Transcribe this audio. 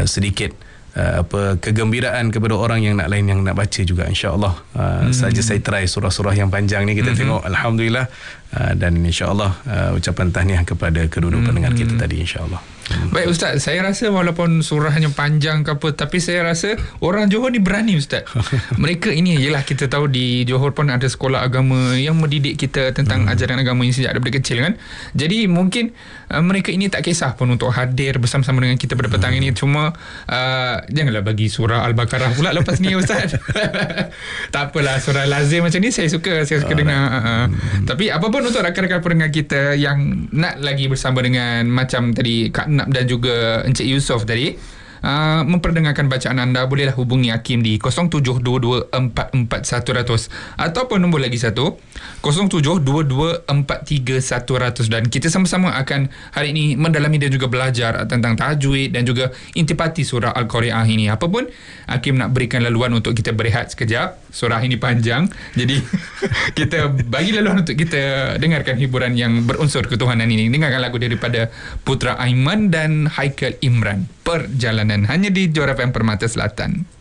sedikit kegembiraan kepada orang yang nak baca juga, insya-Allah. Saja saya try surah-surah yang panjang ni, kita tengok alhamdulillah, dan insya-Allah ucapan tahniah kepada kedua-dua pendengar kita tadi, insya-Allah. Baik Ustaz, saya rasa walaupun surahnya panjang ke apa, tapi saya rasa orang Johor ni berani Ustaz. Mereka ini, yelah kita tahu di Johor pun ada sekolah agama yang mendidik kita tentang ajaran agama ini sejak daripada kecil kan. Jadi mungkin mereka ini tak kisah pun untuk hadir bersama-sama dengan kita pada petang ini. Cuma janganlah bagi surah Al-Baqarah pula lepas ni Ustaz. Tak apalah, surah lazim macam ni saya suka dengar. Tapi apa pun untuk rakan-rakan pendengar kita yang nak lagi bersama dengan macam tadi Kak Nap dan juga Encik Yusof tadi, memperdengarkan bacaan anda, bolehlah hubungi Hakim di 0722441100 ataupun nombor lagi satu 0722431100, dan kita sama-sama akan hari ini mendalami dan juga belajar tentang tajwid dan juga intipati surah Al-Qari'ah ini. Apapun Hakim nak berikan laluan untuk kita berehat sekejap. Surah ini panjang, jadi kita bagi laluan untuk kita dengarkan hiburan yang berunsur ketuhanan ini. Dengarkan lagu daripada Putra Aiman dan Haikal Imran, Perjalanan, hanya di Johor FM Permata Selatan.